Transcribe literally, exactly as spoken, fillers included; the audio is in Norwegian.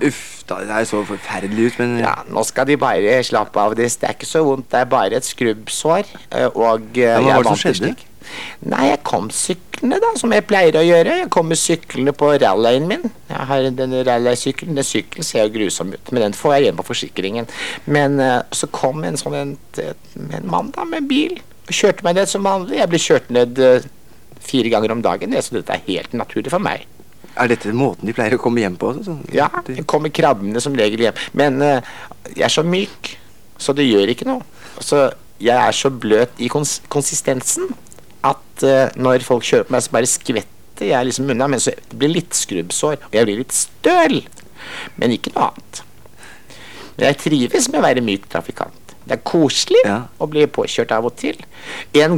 Uff, da, det er så forferdelig ut, men... Ja, nå skal de bare slappe av. Det er ikke så vondt, det er bare et skrubbsår. Og Ja, jeg hva var det som vant til skjedde? slik. Nei, jeg kom syklende da, som jeg pleier å gjøre. Jeg kommer syklende på rallyen min. Jeg har denne rallysykkelen. Den sykkelen ser jo grusom ut, men den får jeg igjen på forsikringen. Men uh, så kom en sånn en, en mann da med bil og kjørte meg ned som vanlig. Jeg blir kjørt ned uh, fire ganger om dagen, så dette er helt naturlig for meg. Er dette måten de pleier å komme hjem på? Sånn? Ja, jeg kommer krabbende som regel hjem. Men uh, jeg er så myk, så det gjør ikke noe. Så jeg er så bløt i kons konsistensen at uh, når folk kjører på meg, så bare skvetter jeg liksom unna, men så det blir litt skrubbsår, og jeg blir litt støl, men ikke noe annet. Men jeg trives med å være myk trafikant. Det er koselig Ja. å bli påkjørt av og til. En